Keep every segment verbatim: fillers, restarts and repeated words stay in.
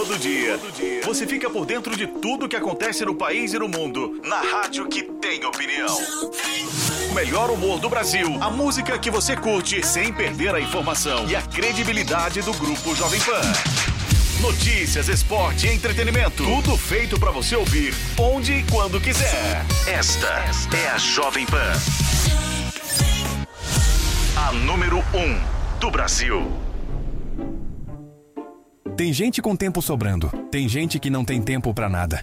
Todo dia, você fica por dentro de tudo que acontece no país e no mundo, na rádio que tem opinião. O melhor humor do Brasil, a música que você curte sem perder a informação e a credibilidade do Grupo Jovem Pan. Notícias, esporte e entretenimento, tudo feito pra você ouvir onde e quando quiser. Esta é a Jovem Pan, a número um do Brasil. Tem gente com tempo sobrando, tem gente que não tem tempo pra nada.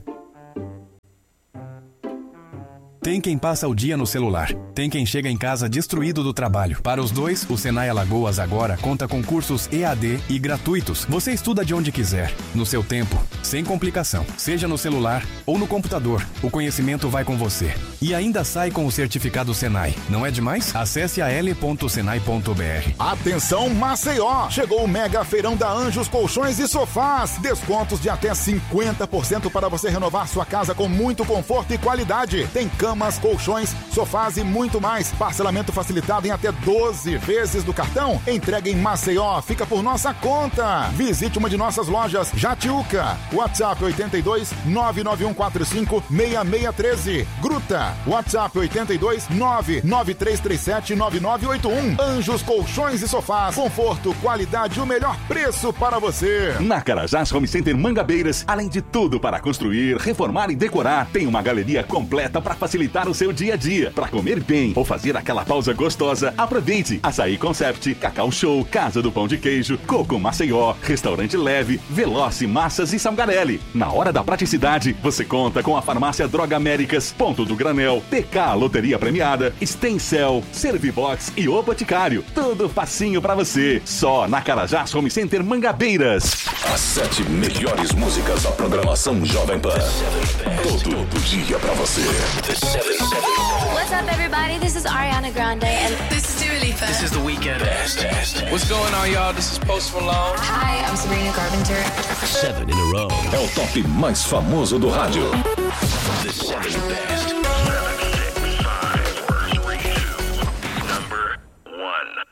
Tem quem passa o dia no celular, tem quem chega em casa destruído do trabalho. Para os dois, o Senai Alagoas agora conta com cursos E A D e gratuitos. Você estuda de onde quiser, no seu tempo, sem complicação. Seja no celular ou no computador, o conhecimento vai com você. E ainda sai com o certificado Senai. Não é demais? Acesse a l ponto senai ponto b r. Atenção Maceió! Chegou o mega feirão da Anjos Colchões e Sofás. Descontos de até cinquenta por cento para você renovar sua casa com muito conforto e qualidade. Tem camas, colchões, sofás e muito mais. Parcelamento facilitado em até doze vezes do cartão. Entrega em Maceió. Fica por nossa conta. Visite uma de nossas lojas. Jatiuca. WhatsApp oito dois nove nove um quatro cinco seis seis um três. Gruta. WhatsApp oito dois nove nove três três sete nove nove oito um. Anjos Colchões e Sofás. Conforto, qualidade e o melhor preço para você. Na Carajás Home Center Mangabeiras, além de tudo para construir, reformar e decorar, tem uma galeria completa para facilitar o seu dia a dia. Para comer bem ou fazer aquela pausa gostosa, aproveite. Açaí Concept, Cacau Show, Casa do Pão de Queijo, Coco Maceió, Restaurante Leve, Veloce Massas e Salgarelli. Na hora da praticidade, você conta com a farmácia Droga Américas, Ponto do Granel, T K Loteria Premiada, Stencel, Servibox e O Boticário. Tudo facinho pra você. Só na Carajás Home Center Mangabeiras. As sete melhores músicas da programação Jovem Pan. Todo dia pra você. What's up, everybody? This is Ariana Grande and this is Dua Lipa. This is The Weeknd. Best, best. What's going on, y'all? This is Post Malone. Hi, I'm Sabrina Carpenter. Seven in a row. É o top mais famoso do rádio. The seven best. Seven, six, five, four, three, two. Number one.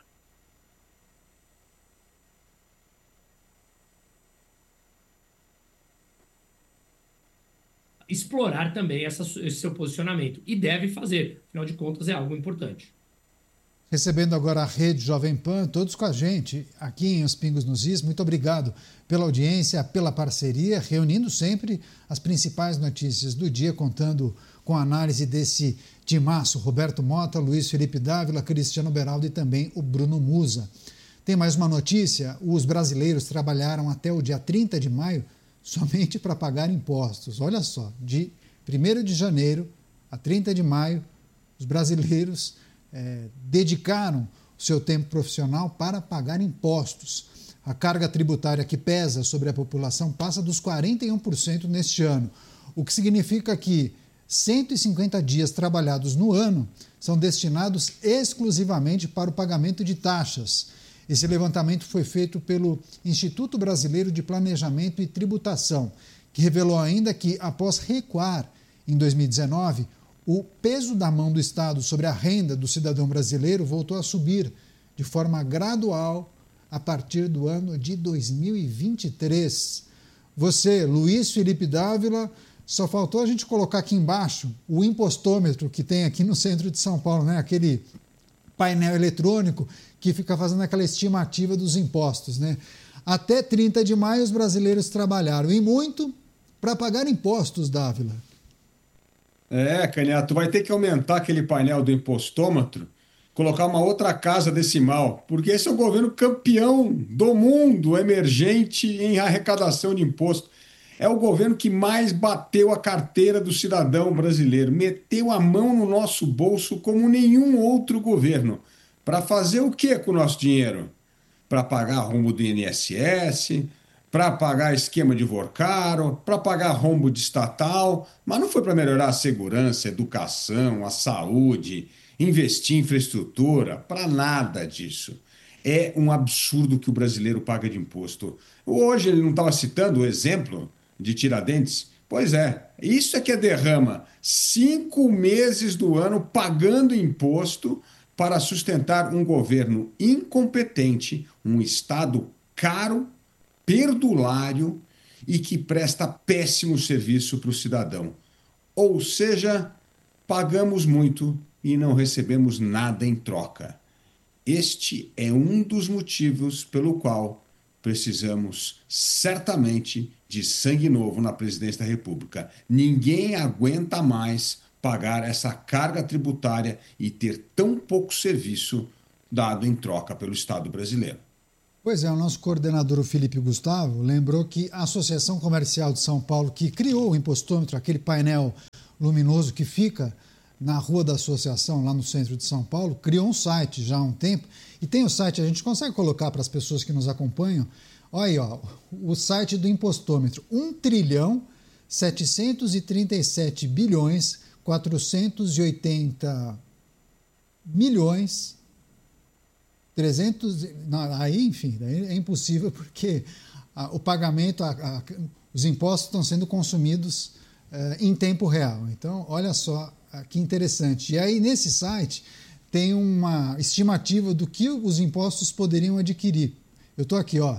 Explorar também essa, esse seu posicionamento. E deve fazer, afinal de contas é algo importante. Recebendo agora a Rede Jovem Pan, todos com a gente aqui em Os Pingos nos Is. Muito obrigado pela audiência, pela parceria, reunindo sempre as principais notícias do dia, contando com a análise desse timaço. Roberto Mota, Luiz Felipe Dávila, Cristiano Beraldo e também o Bruno Musa. Tem mais uma notícia: os brasileiros trabalharam até o dia trinta de maio somente para pagar impostos. Olha só, de primeiro de janeiro a trinta de maio, os brasileiros é, dedicaram o seu tempo profissional para pagar impostos. A carga tributária que pesa sobre a população passa dos quarenta e um por cento neste ano, o que significa que cento e cinquenta dias trabalhados no ano são destinados exclusivamente para o pagamento de taxas. Esse levantamento foi feito pelo Instituto Brasileiro de Planejamento e Tributação, que revelou ainda que, após recuar em dois mil e dezenove, o peso da mão do Estado sobre a renda do cidadão brasileiro voltou a subir de forma gradual a partir do ano de dois mil e vinte e três. Você, Luiz Felipe Dávila, só faltou a gente colocar aqui embaixo o impostômetro que tem aqui no centro de São Paulo, né? Aquele painel eletrônico que fica fazendo aquela estimativa dos impostos, né? Até trinta de maio os brasileiros trabalharam, e muito, para pagar impostos, Dávila. É, Canhato, tu vai ter que aumentar aquele painel do impostômetro, colocar uma outra casa decimal, porque esse é o governo campeão do mundo emergente em arrecadação de imposto. É o governo que mais bateu a carteira do cidadão brasileiro, meteu a mão no nosso bolso como nenhum outro governo. Para fazer o que com o nosso dinheiro? Para pagar rombo do I N S S, para pagar esquema de Vorcaro, para pagar rombo de estatal, mas não foi para melhorar a segurança, a educação, a saúde, investir em infraestrutura, para nada disso. É um absurdo que o brasileiro paga de imposto. Hoje ele não estava citando o exemplo de Tiradentes? Pois é, isso é que é derrama. Cinco meses do ano pagando imposto para sustentar um governo incompetente, um Estado caro, perdulário e que presta péssimo serviço para o cidadão. Ou seja, pagamos muito e não recebemos nada em troca. Este é um dos motivos pelo qual precisamos certamente de sangue novo na presidência da República. Ninguém aguenta mais pagar essa carga tributária e ter tão pouco serviço dado em troca pelo Estado brasileiro. Pois é, o nosso coordenador, o Felipe Gustavo, lembrou que a Associação Comercial de São Paulo, que criou o impostômetro, aquele painel luminoso que fica na Rua da Associação, lá no centro de São Paulo, criou um site já há um tempo. E tem o site, a gente consegue colocar para as pessoas que nos acompanham. Olha aí, ó, o site do impostômetro, um trilhão setecentos e trinta e sete bilhões quatrocentos e oitenta milhões trezentos... Não, aí, enfim, daí é impossível porque a, o pagamento, a, a, os impostos estão sendo consumidos eh, em tempo real. Então, olha só que interessante. E aí, nesse site, tem uma estimativa do que os impostos poderiam adquirir. Eu estou aqui, ó,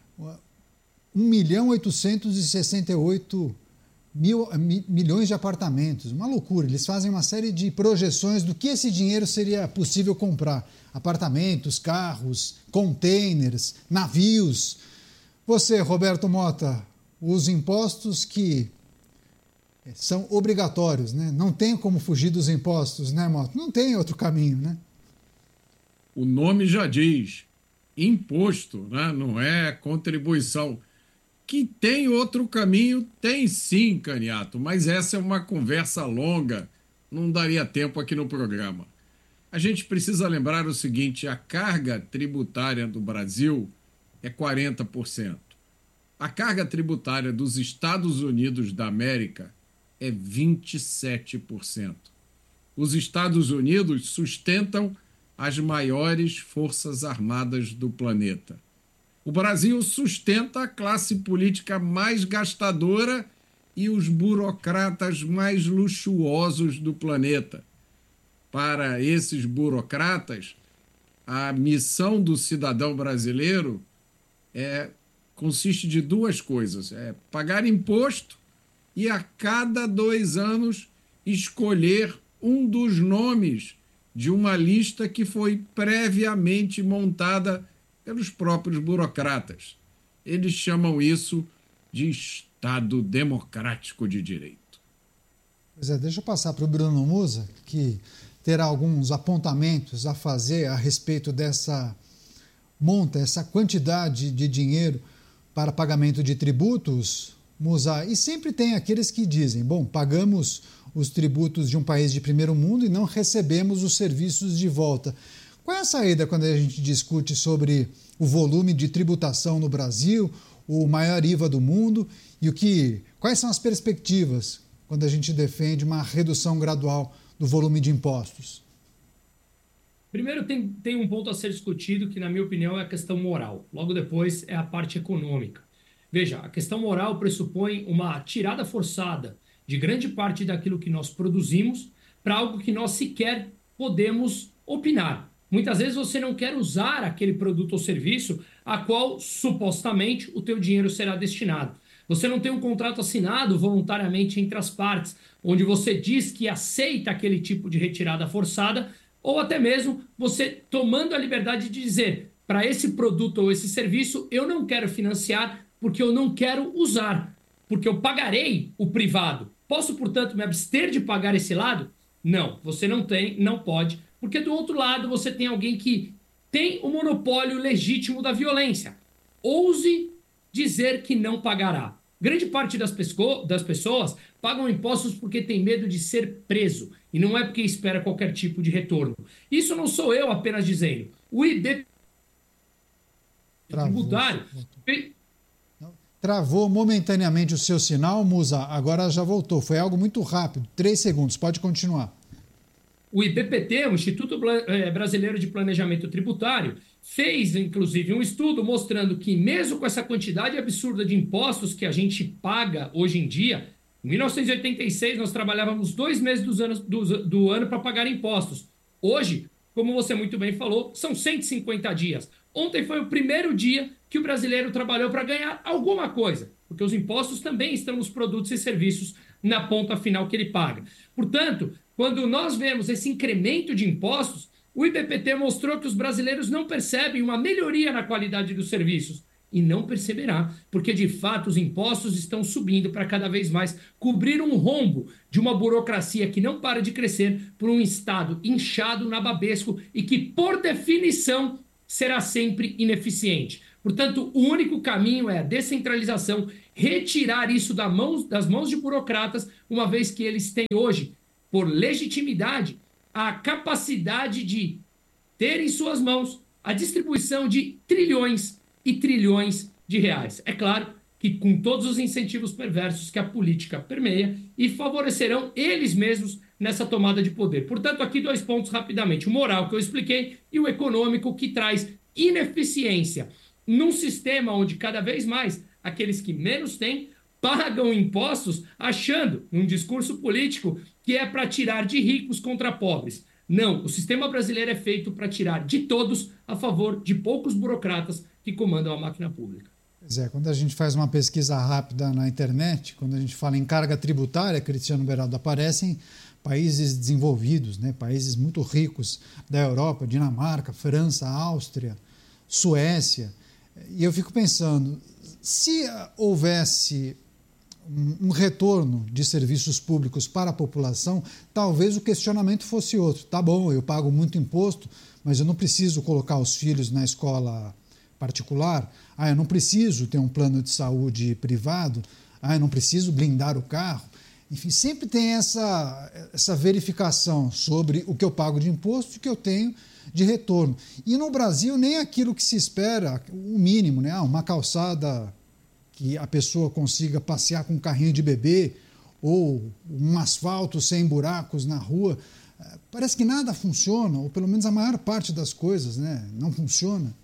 um milhão oitocentos e sessenta e oito mil, milhões de apartamentos. Uma loucura. Eles fazem uma série de projeções do que esse dinheiro seria possível comprar. Apartamentos, carros, containers, navios. Você, Roberto Mota, os impostos que são obrigatórios, né? Não tem como fugir dos impostos, né, Mota? Não tem outro caminho, né? O nome já diz, imposto, né? Não é contribuição. Que tem outro caminho, tem sim, Caniato, mas essa é uma conversa longa, não daria tempo aqui no programa. A gente precisa lembrar o seguinte, a carga tributária do Brasil é quarenta por cento. A carga tributária dos Estados Unidos da América é vinte e sete por cento. Os Estados Unidos sustentam as maiores forças armadas do planeta. O Brasil sustenta a classe política mais gastadora e os burocratas mais luxuosos do planeta. Para esses burocratas, a missão do cidadão brasileiro é, consiste de duas coisas: é pagar imposto e a cada dois anos escolher um dos nomes de uma lista que foi previamente montada pelos próprios burocratas. Eles chamam isso de Estado Democrático de Direito. Pois é, deixa eu passar para o Bruno Musa, que terá alguns apontamentos a fazer a respeito dessa monta, essa quantidade de dinheiro para pagamento de tributos, Musa. E sempre tem aqueles que dizem, bom, pagamos os tributos de um país de primeiro mundo e não recebemos os serviços de volta. Qual é a saída quando a gente discute sobre o volume de tributação no Brasil, o maior I V A do mundo, e o que, quais são as perspectivas quando a gente defende uma redução gradual do volume de impostos? Primeiro, tem, tem um ponto a ser discutido que, na minha opinião, é a questão moral. Logo depois é a parte econômica. Veja, a questão moral pressupõe uma tirada forçada de grande parte daquilo que nós produzimos para algo que nós sequer podemos opinar. Muitas vezes você não quer usar aquele produto ou serviço a qual, supostamente, o teu dinheiro será destinado. Você não tem um contrato assinado voluntariamente entre as partes, onde você diz que aceita aquele tipo de retirada forçada, ou até mesmo você tomando a liberdade de dizer, para esse produto ou esse serviço, eu não quero financiar porque eu não quero usar, porque eu pagarei o privado. Posso, portanto, me abster de pagar esse lado? Não, você não tem, não pode, porque do outro lado você tem alguém que tem o monopólio legítimo da violência. Ouse dizer que não pagará. Grande parte das, pesco- das pessoas pagam impostos porque tem medo de ser preso e não é porque espera qualquer tipo de retorno. Isso não sou eu apenas dizendo. O I B tributário... Travou momentaneamente o seu sinal, Musa, agora já voltou. Foi algo muito rápido. Três segundos, pode continuar. O I B P T, o Instituto Brasileiro de Planejamento Tributário, fez, inclusive, um estudo mostrando que, mesmo com essa quantidade absurda de impostos que a gente paga hoje em dia, em mil novecentos e oitenta e seis nós trabalhávamos dois meses dos anos, do, do ano para pagar impostos. Hoje, como você muito bem falou, são cento e cinquenta dias. Ontem foi o primeiro dia que o brasileiro trabalhou para ganhar alguma coisa, porque os impostos também estão nos produtos e serviços na ponta final que ele paga. Portanto, quando nós vemos esse incremento de impostos, o I B P T mostrou que os brasileiros não percebem uma melhoria na qualidade dos serviços. E não perceberá, porque de fato os impostos estão subindo para cada vez mais cobrir um rombo de uma burocracia que não para de crescer por um Estado inchado, nababesco e que, por definição, será sempre ineficiente. Portanto, o único caminho é a descentralização, retirar isso da mão, das mãos de burocratas, uma vez que eles têm hoje, por legitimidade, a capacidade de ter em suas mãos a distribuição de trilhões e trilhões de reais. É claro que com todos os incentivos perversos que a política permeia e favorecerão eles mesmos nessa tomada de poder. Portanto, aqui dois pontos rapidamente. O moral que eu expliquei e o econômico que traz ineficiência num sistema onde cada vez mais aqueles que menos têm pagam impostos achando, num discurso político, que é para tirar de ricos contra pobres. Não, o sistema brasileiro é feito para tirar de todos a favor de poucos burocratas que comandam a máquina pública. Pois é, quando a gente faz uma pesquisa rápida na internet, quando a gente fala em carga tributária, Cristiano Beraldo, aparecem países desenvolvidos, né, países muito ricos da Europa, Dinamarca, França, Áustria, Suécia. E eu fico pensando, se houvesse um retorno de serviços públicos para a população, talvez o questionamento fosse outro. Tá bom, eu pago muito imposto, mas eu não preciso colocar os filhos na escola particular, ah, eu não preciso ter um plano de saúde privado, ah, eu não preciso blindar o carro. Enfim, sempre tem essa, essa verificação sobre o que eu pago de imposto e o que eu tenho de retorno. E no Brasil, nem aquilo que se espera, o mínimo, né? Ah, uma calçada que a pessoa consiga passear com um carrinho de bebê ou um asfalto sem buracos na rua, parece que nada funciona, ou pelo menos a maior parte das coisas, né, não funciona.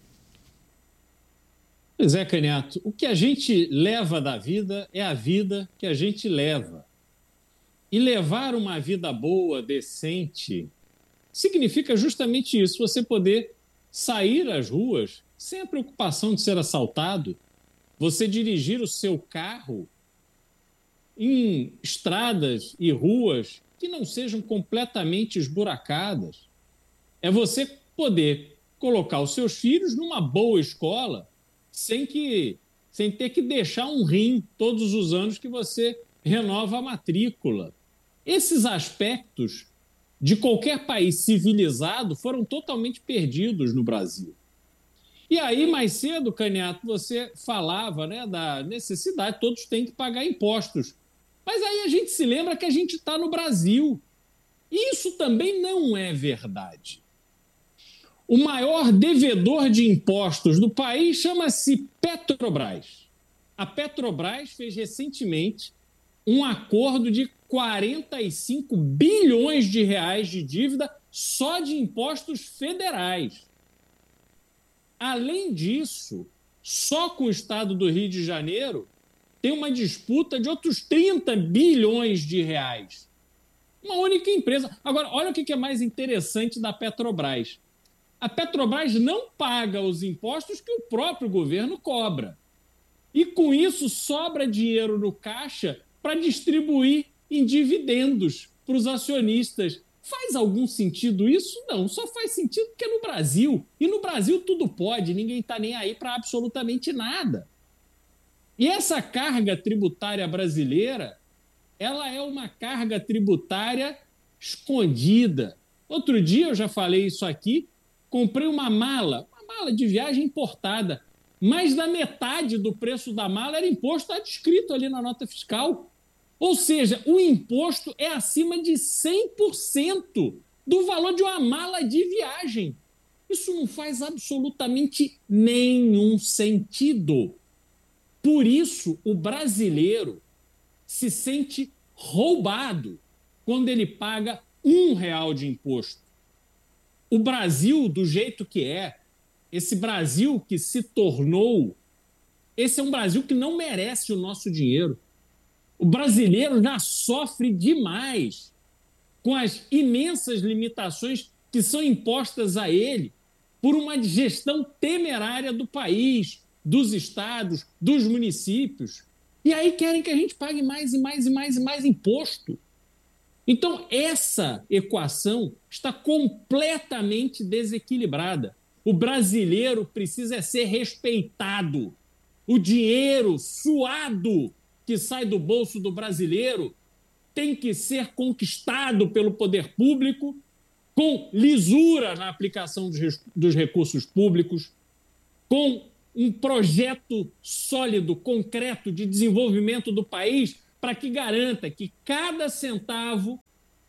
Pois é, Canhato, o que a gente leva da vida é a vida que a gente leva. E levar uma vida boa, decente, significa justamente isso, você poder sair às ruas sem a preocupação de ser assaltado, você dirigir o seu carro em estradas e ruas que não sejam completamente esburacadas. É você poder colocar os seus filhos numa boa escola sem, que, sem ter que deixar um rim todos os anos que você renova a matrícula. Esses aspectos de qualquer país civilizado foram totalmente perdidos no Brasil. E aí, mais cedo, Canhato, você falava, né, da necessidade, todos têm que pagar impostos. Mas aí a gente se lembra que a gente está no Brasil. E isso também não é verdade. O maior devedor de impostos do país chama-se Petrobras. A Petrobras fez recentemente um acordo de quarenta e cinco bilhões de reais de dívida só de impostos federais. Além disso, só com o estado do Rio de Janeiro tem uma disputa de outros trinta bilhões de reais. Uma única empresa. Agora, olha o que é mais interessante da Petrobras. A Petrobras não paga os impostos que o próprio governo cobra. E com isso sobra dinheiro no caixa para distribuir em dividendos para os acionistas. Faz algum sentido isso? Não, só faz sentido porque é no Brasil. E no Brasil tudo pode, ninguém está nem aí para absolutamente nada. E essa carga tributária brasileira, ela é uma carga tributária escondida. Outro dia eu já falei isso aqui, comprei uma mala, uma mala de viagem importada. Mais da metade do preço da mala era imposto, está descrito ali na nota fiscal. Ou seja, o imposto é acima de cem por cento do valor de uma mala de viagem. Isso não faz absolutamente nenhum sentido. Por isso, o brasileiro se sente roubado quando ele paga um real de imposto. O Brasil, do jeito que é, esse Brasil que se tornou, esse é um Brasil que não merece o nosso dinheiro. O brasileiro já sofre demais com as imensas limitações que são impostas a ele por uma gestão temerária do país, dos estados, dos municípios. E aí querem que a gente pague mais e mais e mais e mais imposto. Então, essa equação está completamente desequilibrada. O brasileiro precisa ser respeitado. O dinheiro suado que sai do bolso do brasileiro tem que ser conquistado pelo poder público com lisura na aplicação dos recursos públicos, com um projeto sólido, concreto de desenvolvimento do país para que garanta que cada centavo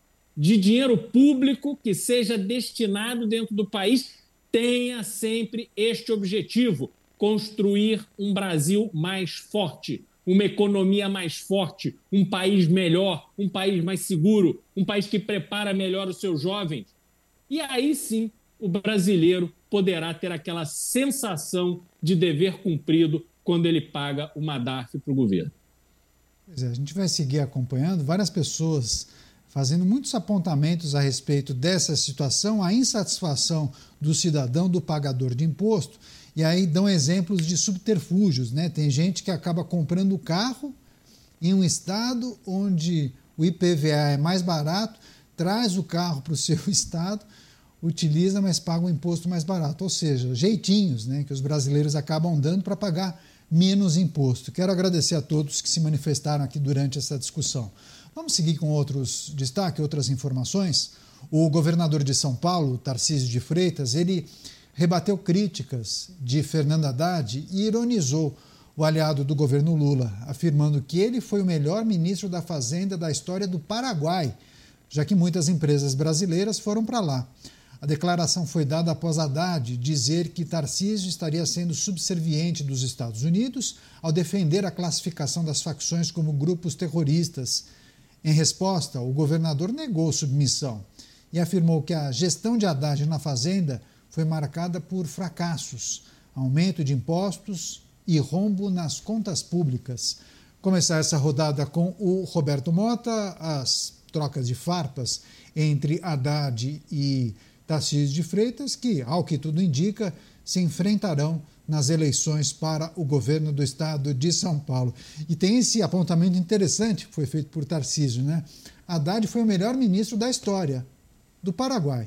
de dinheiro público que seja destinado dentro do país tenha sempre este objetivo: construir um Brasil mais forte, uma economia mais forte, um país melhor, um país mais seguro, um país que prepara melhor os seus jovens. E aí sim o brasileiro poderá ter aquela sensação de dever cumprido quando ele paga uma D A R F para o governo. Pois é, a gente vai seguir acompanhando várias pessoas fazendo muitos apontamentos a respeito dessa situação, a insatisfação do cidadão, do pagador de imposto, e aí dão exemplos de subterfúgios, né? Tem gente que acaba comprando o carro em um estado onde o I P V A é mais barato, traz o carro para o seu estado, utiliza, mas paga um imposto mais barato. Ou seja, jeitinhos, né, que os brasileiros acabam dando para pagar menos imposto. Quero agradecer a todos que se manifestaram aqui durante essa discussão. Vamos seguir com outros destaques, outras informações. O governador de São Paulo, Tarcísio de Freitas, ele rebateu críticas de Fernando Haddad e ironizou o aliado do governo Lula, afirmando que ele foi o melhor ministro da Fazenda da história do Paraguai, já que muitas empresas brasileiras foram para lá. A declaração foi dada após Haddad dizer que Tarcísio estaria sendo subserviente dos Estados Unidos ao defender a classificação das facções como grupos terroristas. Em resposta, o governador negou submissão e afirmou que a gestão de Haddad na Fazenda foi marcada por fracassos, aumento de impostos e rombo nas contas públicas. Começar essa rodada com o Roberto Mota, as trocas de farpas entre Haddad e Tarcísio de Freitas, que, ao que tudo indica, se enfrentarão nas eleições para o governo do estado de São Paulo. E tem esse apontamento interessante que foi feito por Tarcísio, né? Haddad foi o melhor ministro da história do Paraguai.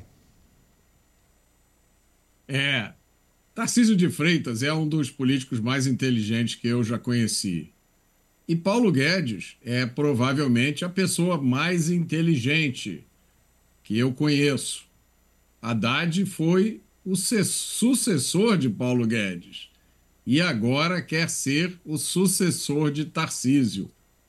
É, Tarcísio de Freitas é um dos políticos mais inteligentes que eu já conheci. E Paulo Guedes é provavelmente a pessoa mais inteligente que eu conheço. Haddad foi o sucessor de Paulo Guedes e agora quer ser o sucessor de Tarcísio.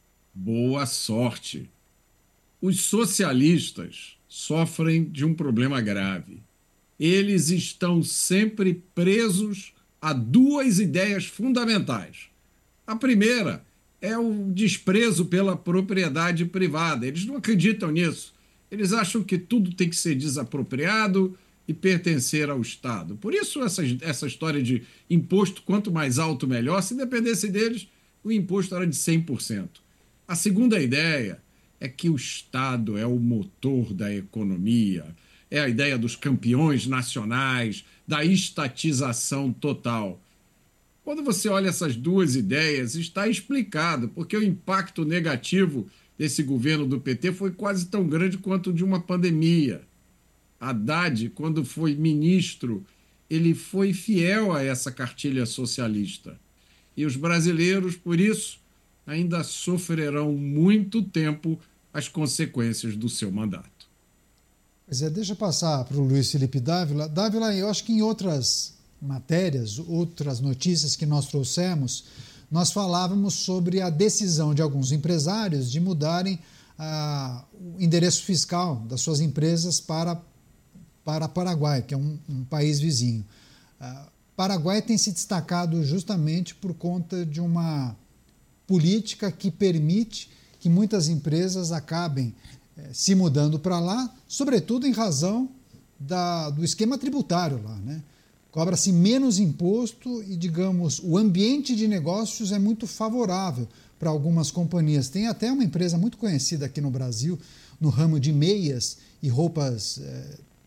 Boa sorte. Os socialistas sofrem de um problema grave. Eles estão sempre presos a duas ideias fundamentais. A primeira é o desprezo pela propriedade privada. Eles não acreditam nisso. Eles acham que tudo tem que ser desapropriado e pertencer ao Estado. Por isso, essa, essa história de imposto, quanto mais alto, melhor. Se dependesse deles, o imposto era de cem por cento. A segunda ideia é que o Estado é o motor da economia. É a ideia dos campeões nacionais, da estatização total. Quando você olha essas duas ideias, está explicado, porque o impacto negativo desse governo do P T foi quase tão grande quanto o de uma pandemia. Haddad, quando foi ministro, ele foi fiel a essa cartilha socialista. E os brasileiros, por isso, ainda sofrerão muito tempo as consequências do seu mandato. Pois é, deixa eu passar para o Luiz Felipe Dávila. Dávila, eu acho que em outras matérias, outras notícias que nós trouxemos, nós falávamos sobre a decisão de alguns empresários de mudarem ah, o endereço fiscal das suas empresas para, para Paraguai, que é um, um país vizinho. Ah, Paraguai tem se destacado justamente por conta de uma política que permite que muitas empresas acabem eh, se mudando para lá, sobretudo em razão da, do esquema tributário lá, né? Cobra-se menos imposto e, digamos, o ambiente de negócios é muito favorável para algumas companhias. Tem até uma empresa muito conhecida aqui no Brasil, no ramo de meias e roupas eh,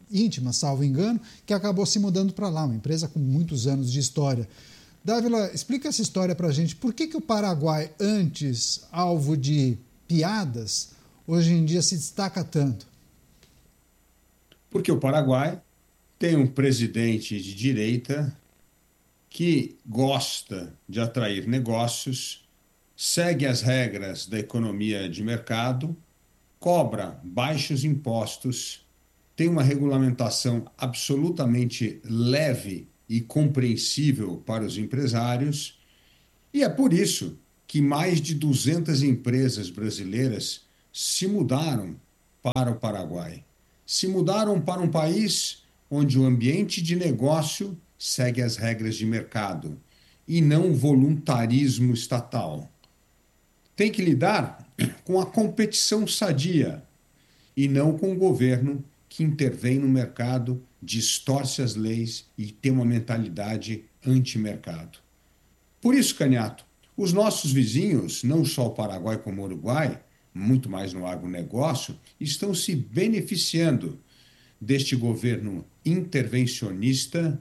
íntima, salvo engano, que acabou se mudando para lá, uma empresa com muitos anos de história. Dávila, explica essa história para a gente. Por que, que o Paraguai, antes alvo de piadas, hoje em dia se destaca tanto? Porque o Paraguai tem um presidente de direita que gosta de atrair negócios, segue as regras da economia de mercado, cobra baixos impostos, tem uma regulamentação absolutamente leve e compreensível para os empresários, e é por isso que mais de duzentas empresas brasileiras se mudaram para o Paraguai. Se mudaram para um país onde o ambiente de negócio segue as regras de mercado e não o voluntarismo estatal. Tem que lidar com a competição sadia e não com o governo que intervém no mercado, distorce as leis e tem uma mentalidade anti-mercado. Por isso, Canhato, os nossos vizinhos, não só o Paraguai como o Uruguai, muito mais no agronegócio, estão se beneficiando deste governo intervencionista,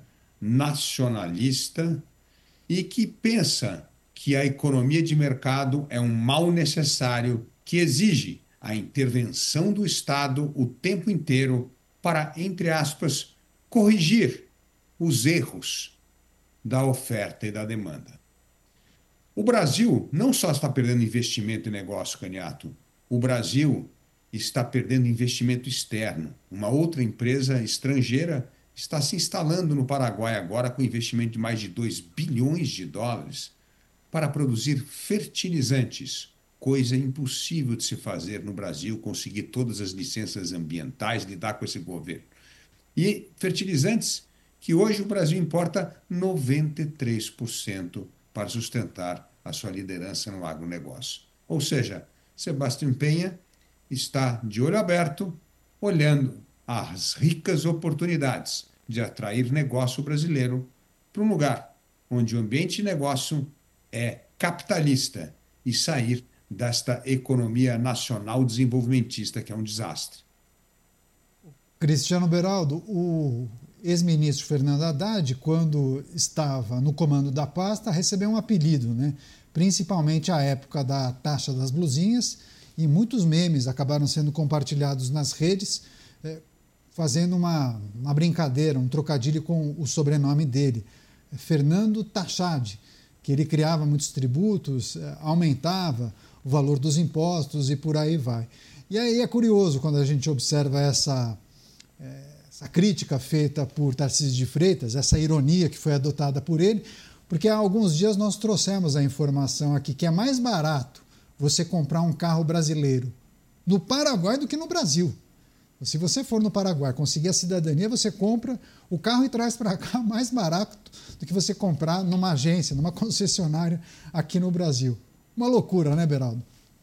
nacionalista e que pensa que a economia de mercado é um mal necessário que exige a intervenção do Estado o tempo inteiro para, entre aspas, corrigir os erros da oferta e da demanda. O Brasil não só está perdendo investimento em negócio, Canhato, o Brasil está perdendo investimento externo. Uma outra empresa estrangeira está se instalando no Paraguai agora com investimento de mais de dois bilhões de dólares para produzir fertilizantes, coisa impossível de se fazer no Brasil, conseguir todas as licenças ambientais, lidar com esse governo. E fertilizantes que hoje o Brasil importa noventa e três por cento para sustentar a sua liderança no agronegócio. Ou seja, Sebastião Penha está de olho aberto, olhando as ricas oportunidades de atrair negócio brasileiro para um lugar onde o ambiente de negócio é capitalista e sair desta economia nacional desenvolvimentista, que é um desastre. Cristiano Beraldo, o ex-ministro Fernando Haddad, quando estava no comando da pasta, recebeu um apelido, né? Principalmente à época da taxa das blusinhas, e muitos memes acabaram sendo compartilhados nas redes, eh, fazendo uma, uma brincadeira, um trocadilho com o sobrenome dele, Fernando Taxad, que ele criava muitos tributos, eh, aumentava o valor dos impostos e por aí vai. E aí é curioso quando a gente observa essa, eh, essa crítica feita por Tarcísio de Freitas, essa ironia que foi adotada por ele, porque há alguns dias nós trouxemos a informação aqui que é mais barato você comprar um carro brasileiro no Paraguai do que no Brasil. Se você for no Paraguai conseguir a cidadania, você compra o carro e traz para cá mais barato do que você comprar numa agência, numa concessionária aqui no Brasil. Uma loucura, né, Beraldo?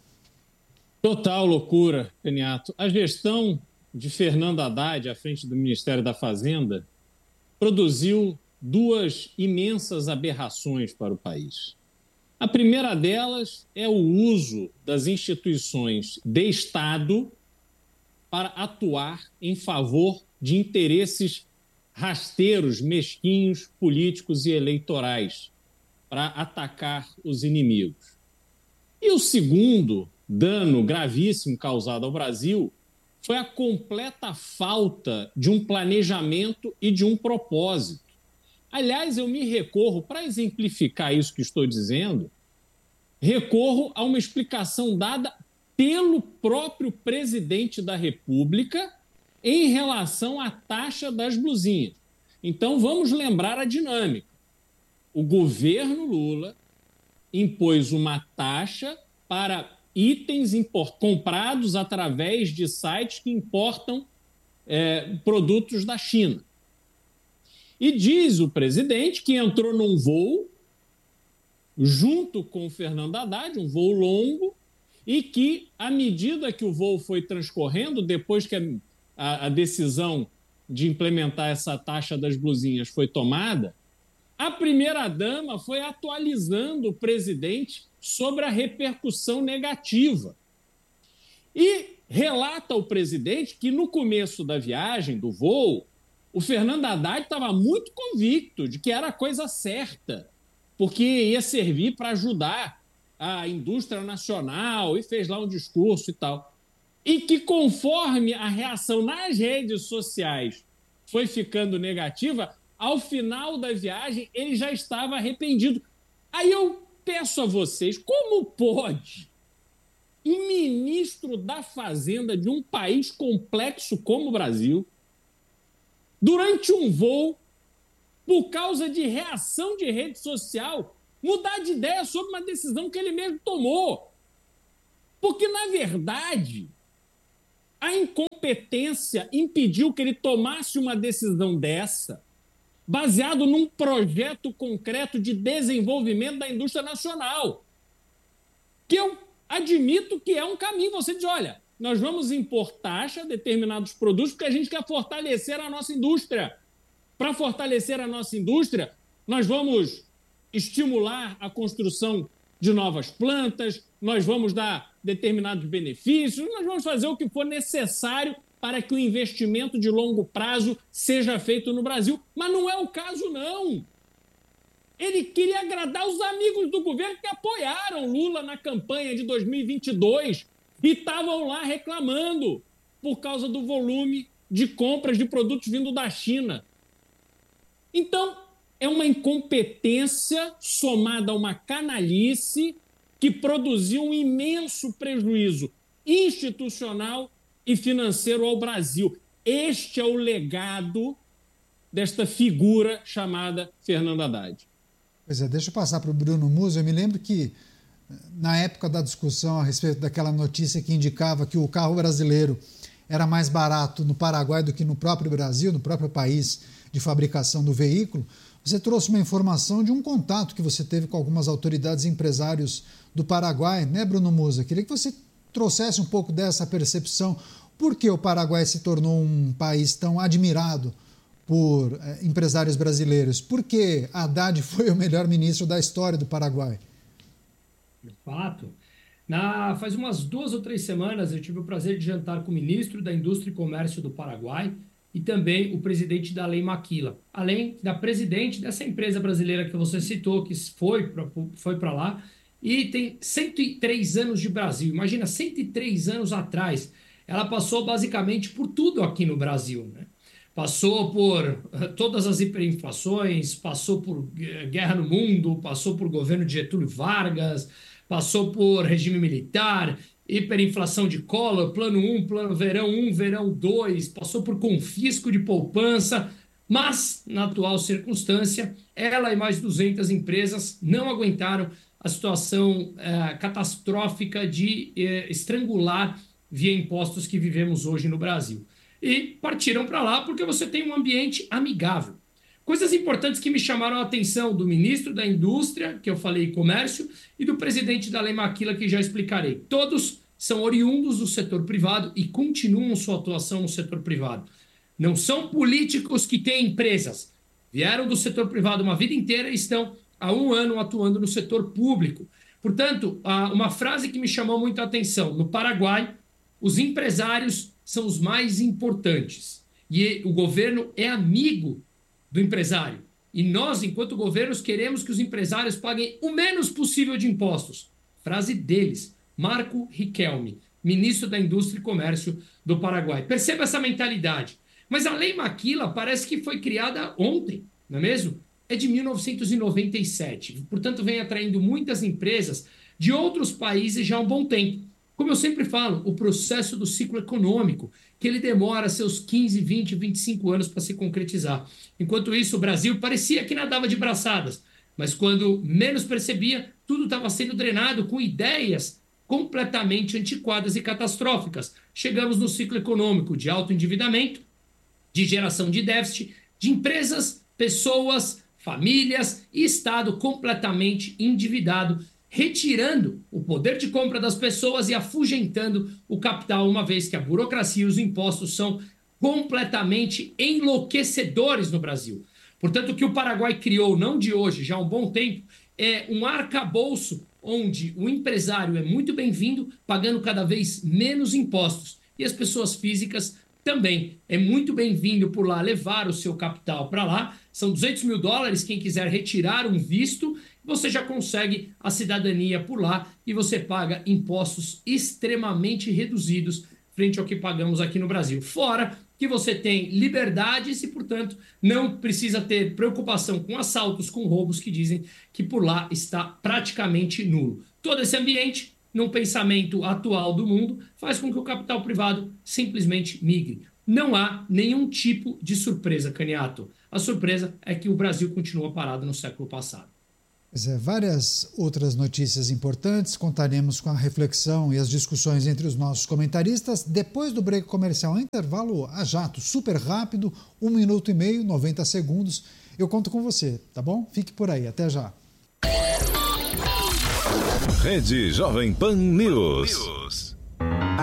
Total loucura, Canhato. A gestão de Fernando Haddad à frente do Ministério da Fazenda produziu duas imensas aberrações para o país. A primeira delas é o uso das instituições de Estado para atuar em favor de interesses rasteiros, mesquinhos, políticos e eleitorais, para atacar os inimigos. E o segundo dano gravíssimo causado ao Brasil foi a completa falta de um planejamento e de um propósito. Aliás, eu me recorro, para exemplificar isso que estou dizendo, recorro a uma explicação dada pelo próprio presidente da República em relação à taxa das blusinhas. Então, vamos lembrar a dinâmica. O governo Lula impôs uma taxa para itens import- comprados através de sites que importam é, produtos da China. E diz o presidente que entrou num voo junto com o Fernando Haddad, um voo longo, e que, à medida que o voo foi transcorrendo, depois que a, a, a decisão de implementar essa taxa das blusinhas foi tomada, a primeira-dama foi atualizando o presidente sobre a repercussão negativa. E relata o presidente que no começo da viagem, do voo, o Fernando Haddad estava muito convicto de que era a coisa certa, porque ia servir para ajudar a indústria nacional, e fez lá um discurso e tal. E que conforme a reação nas redes sociais foi ficando negativa, ao final da viagem ele já estava arrependido. Aí eu peço a vocês, como pode um ministro da Fazenda de um país complexo como o Brasil, durante um voo, por causa de reação de rede social, mudar de ideia sobre uma decisão que ele mesmo tomou? Porque, na verdade, a incompetência impediu que ele tomasse uma decisão dessa, baseado num projeto concreto de desenvolvimento da indústria nacional, que eu admito que é um caminho. Você diz, olha, nós vamos impor taxa a determinados produtos porque a gente quer fortalecer a nossa indústria. Para fortalecer a nossa indústria, nós vamos estimular a construção de novas plantas, nós vamos dar determinados benefícios, nós vamos fazer o que for necessário para que o investimento de longo prazo seja feito no Brasil. Mas não é o caso, não. Ele queria agradar os amigos do governo que apoiaram Lula na campanha de dois mil e vinte e dois e estavam lá reclamando por causa do volume de compras de produtos vindo da China. Então, é uma incompetência somada a uma canalice que produziu um imenso prejuízo institucional e financeiro ao Brasil. Este é o legado desta figura chamada Fernando Haddad. Pois é, deixa eu passar para o Bruno Musi. Eu me lembro que, na época da discussão a respeito daquela notícia que indicava que o carro brasileiro era mais barato no Paraguai do que no próprio Brasil, no próprio país de fabricação do veículo, você trouxe uma informação de um contato que você teve com algumas autoridades e empresários do Paraguai, né, Bruno Musi? Queria que você trouxesse um pouco dessa percepção. Por que o Paraguai se tornou um país tão admirado por eh, empresários brasileiros? Por que Haddad foi o melhor ministro da história do Paraguai? De fato. Na, faz umas duas ou três semanas eu tive o prazer de jantar com o ministro da Indústria e Comércio do Paraguai e também o presidente da Lei Maquila, além da presidente dessa empresa brasileira que você citou, que foi para foi para lá e tem cento e três anos de Brasil. Imagina, cento e três anos atrás, ela passou basicamente por tudo aqui no Brasil, né? Passou por todas as hiperinflações, passou por guerra no mundo, passou por governo de Getúlio Vargas, passou por regime militar, hiperinflação de Collor, plano um, plano verão um, verão dois, passou por confisco de poupança, mas, na atual circunstância, ela e mais duzentas empresas não aguentaram a situação eh, catastrófica de eh, estrangular via impostos que vivemos hoje no Brasil. E partiram para lá porque você tem um ambiente amigável. Coisas importantes que me chamaram a atenção do ministro da Indústria, que eu falei comércio, e do presidente da Lei Maquila, que já explicarei. Todos são oriundos do setor privado e continuam sua atuação no setor privado. Não são políticos que têm empresas. Vieram do setor privado uma vida inteira e estão há um ano atuando no setor público. Portanto, uma frase que me chamou muito a atenção. No Paraguai, os empresários são os mais importantes. E o governo é amigo do empresário. E nós, enquanto governos, queremos que os empresários paguem o menos possível de impostos. Frase deles, Marco Riquelme, ministro da Indústria e Comércio do Paraguai. Perceba essa mentalidade. Mas a Lei Maquila parece que foi criada ontem, não é mesmo? É de mil novecentos e noventa e sete. Portanto, vem atraindo muitas empresas de outros países já há um bom tempo. Como eu sempre falo, o processo do ciclo econômico, que ele demora seus quinze, vinte, vinte e cinco anos para se concretizar. Enquanto isso, o Brasil parecia que nadava de braçadas, mas quando menos percebia, tudo estava sendo drenado com ideias completamente antiquadas e catastróficas. Chegamos no ciclo econômico de alto endividamento, de geração de déficit, de empresas, pessoas, famílias e Estado completamente endividado, retirando o poder de compra das pessoas e afugentando o capital, uma vez que a burocracia e os impostos são completamente enlouquecedores no Brasil. Portanto, o que o Paraguai criou, não de hoje, já há um bom tempo, é um arcabouço onde o empresário é muito bem-vindo, pagando cada vez menos impostos. E as pessoas físicas também. É muito bem-vindo por lá levar o seu capital para lá. São duzentos mil dólares, quem quiser retirar um visto, você já consegue a cidadania por lá e você paga impostos extremamente reduzidos frente ao que pagamos aqui no Brasil. Fora que você tem liberdades e, portanto, não precisa ter preocupação com assaltos, com roubos, que dizem que por lá está praticamente nulo. Todo esse ambiente, num pensamento atual do mundo, faz com que o capital privado simplesmente migre. Não há nenhum tipo de surpresa, Caniato. A surpresa é que o Brasil continua parado no século passado. Pois é, várias outras notícias importantes, contaremos com a reflexão e as discussões entre os nossos comentaristas depois do break comercial. Intervalo a jato, super rápido, um minuto e meio, noventa segundos. Eu conto com você, tá bom? Fique por aí, até já. Rede Jovem Pan News.